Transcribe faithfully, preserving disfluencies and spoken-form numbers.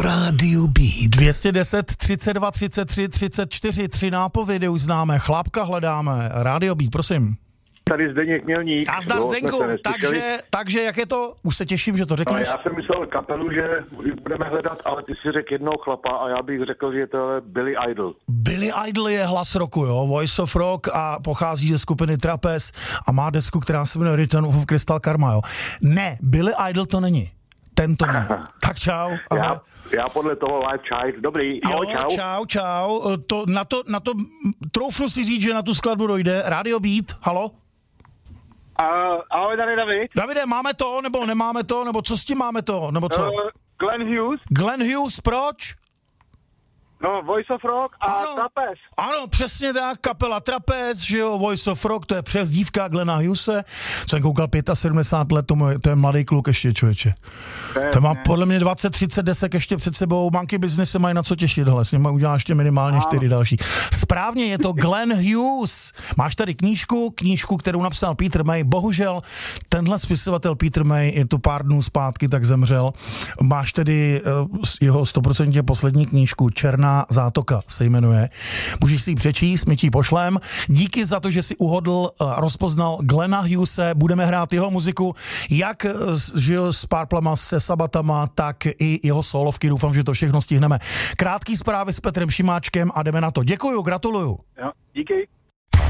Rádio Beat. dvě stě deset, třicet dva, třicet tři, třicet čtyři, tři nápovědy už známe, chlapka hledáme. Rádio Beat, prosím. Tady Zdeněk Mělník. Nazdar, Zdenku, takže, takže jak je to? Už se těším, že to řekneš. Já jsem myslel kapelu, že budeme hledat, ale ty si řekl jednou chlapa a já bych řekl, že je to Billy Idol. Billy Idol je hlas roku, jo, Voice of Rock a pochází ze skupiny Trapez a má desku, která se jmenuje Return of Crystal Karma, jo. Ne, Billy Idol to není. Ten to není. Tak čau. Já, já podle toho Live Child. Dobrý, ahoj, jo, čau. čau, čau. To, na, to, na to troufnu si říct, že na tu skladbu dojde. Radio Beat, halo? Uh, ahoj, tady David. Davide, máme to, nebo nemáme to, nebo co s tím máme to, nebo co? Uh, Glenn Hughes. Glenn Hughes, proč? No, Voice of Rock a ano, Trapez. Ano, přesně tak, kapela Trapez, že jo, Voice of Rock, to je přezdívka Glenna Hughese, co jsem koukal sedmdesát pět let, to, můj, to je mladý kluk ještě, člověče. To má podle mě dvacet třicet desek ještě před sebou, Monkey Business se mají na co těšit, hele, s nimi udělá ještě minimálně ano. čtyři další. Správně, je to Glenn Hughes. Máš tady knížku, knížku, kterou napsal Peter May, bohužel tenhle spisovatel Peter May je tu pár dnů zpátky, tak zemřel. Máš tedy uh, jeho sto procent poslední knížku, Černá zátoka se jmenuje. Můžeš si ji přečíst, my ti ji pošlem. Díky za to, že si uhodl, rozpoznal Glenna Hughese, budeme hrát jeho muziku, jak že s Purplema, se Sabatama, tak i jeho solovky. Doufám, že to všechno stihneme. Krátký zprávy s Petrem Šimáčkem a jdeme na to. Děkuju, gratuluju. Jo, díky.